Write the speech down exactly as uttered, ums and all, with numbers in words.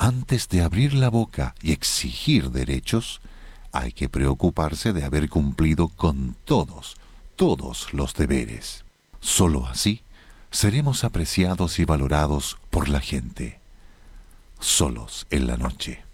Antes de abrir la boca y exigir derechos, hay que preocuparse de haber cumplido con todos, todos los deberes. Solo así seremos apreciados y valorados por la gente. Solos en la noche.